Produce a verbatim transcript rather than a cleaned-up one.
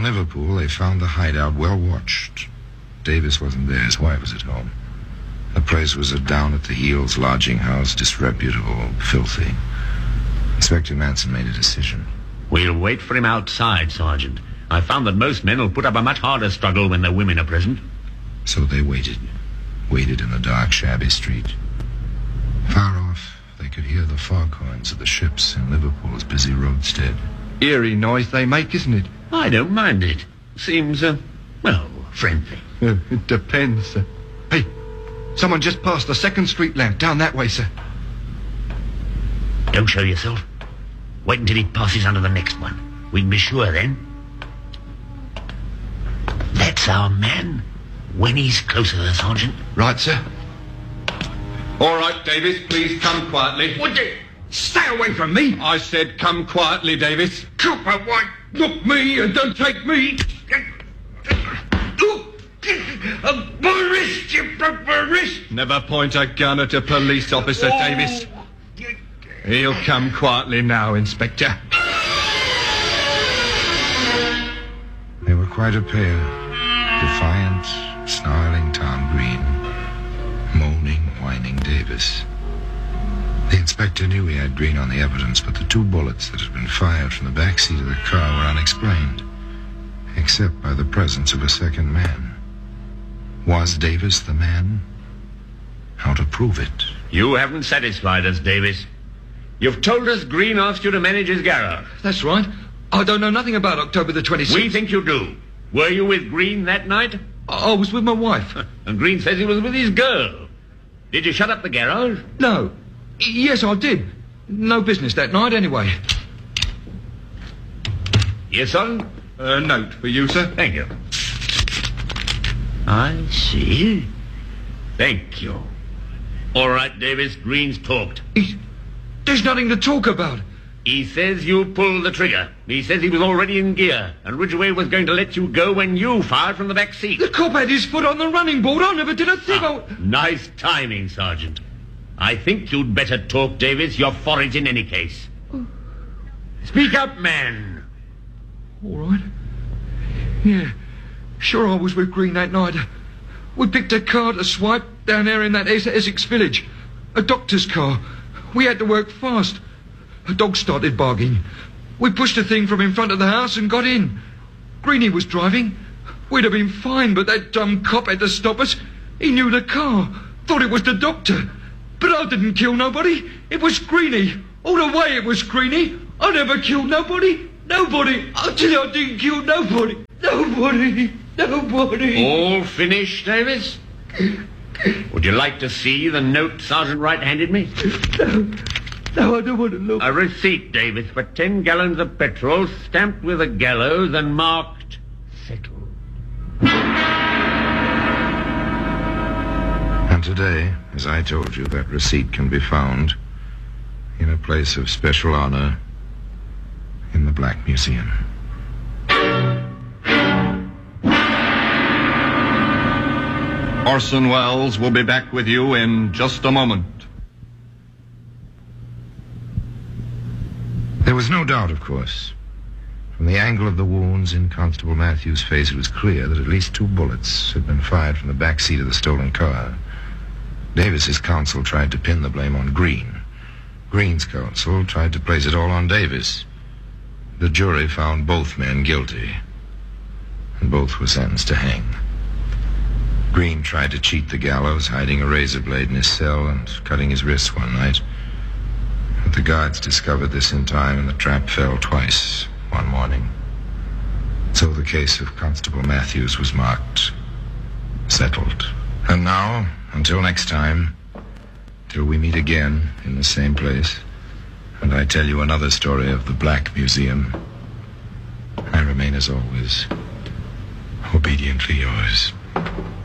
Liverpool, they found the hideout well watched. Davis wasn't there. His wife was at home. The place was a down-at-the-heels lodging house, disreputable, filthy. Inspector Manson made a decision. We'll wait for him outside, Sergeant. I found that most men will put up a much harder struggle when their women are present. So they waited. Waited in the dark, shabby street. Far off, they could hear the foghorns of the ships in Liverpool's busy roadstead. Eerie noise they make, isn't it? I don't mind it. Seems, uh, well, friendly. Uh, it depends, sir. Hey, someone just passed the second street lamp down that way, sir. Don't show yourself. Wait until he passes under the next one. We can be sure then. That's our man. When he's closer, Sergeant. Right, sir. All right, Davis, please come quietly. What the... Stay away from me! I said come quietly, Davis. Copper white, look me and don't take me! My wrist, you broke my wrist! Never point a gun at a police officer, Oh. Davis. He'll come quietly now, Inspector. They were quite a pair. Defiant, snarling Tom Green. Moaning, whining Davis. The inspector knew he had Green on the evidence, but the two bullets that had been fired from the back seat of the car were unexplained, except by the presence of a second man. Was Davis the man? How to prove it? You haven't satisfied us, Davis. You've told us Green asked you to manage his garage. That's right. I don't know nothing about October the twenty-sixth. We think you do. Were you with Green that night? I, I was with my wife. And Green says he was with his girl. Did you shut up the garage? No. Yes, I did. No business that night, anyway. Yes, son? A note for you, sir. Thank you. I see. Thank you. All right, Davis, Green's talked. He, there's nothing to talk about. He says you pulled the trigger. He says he was already in gear, and Ridgway was going to let you go when you fired from the back seat. The cop had his foot on the running board. I never did a thing. Ah, I... nice timing, Sergeant. I think you'd better talk, Davis. You're for it in any case. Speak up, man. All right. Yeah, sure I was with Green that night. We picked a car to swipe down there in that Es- Essex village. A doctor's car. We had to work fast. A dog started barking. We pushed the thing from in front of the house and got in. Greenie was driving. We'd have been fine, but that dumb cop had to stop us. He knew the car. Thought it was the doctor. But I didn't kill nobody. It was Greenie. All the way it was Greenie. I never killed nobody. Nobody. I tell you, I didn't kill nobody. Nobody. Nobody. All finished, Davis? Would you like to see the note Sergeant Wright handed me? No. No, I don't want to look. A receipt, Davis, for ten gallons of petrol, stamped with a gallows and marked settled. And today, as I told you, that receipt can be found in a place of special honor in the Black Museum. Orson Welles will be back with you in just a moment. There was no doubt, of course. From the angle of the wounds in Constable Matthews' face, it was clear that at least two bullets had been fired from the back seat of the stolen car. Davis's counsel tried to pin the blame on Green. Green's counsel tried to place it all on Davis. The jury found both men guilty, and both were sentenced to hang. Green tried to cheat the gallows, hiding a razor blade in his cell and cutting his wrists one night. But the guards discovered this in time, and the trap fell twice one morning. So the case of Constable Matthews was marked settled. And now, until next time, till we meet again in the same place, and I tell you another story of the Black Museum, I remain, as always, obediently yours.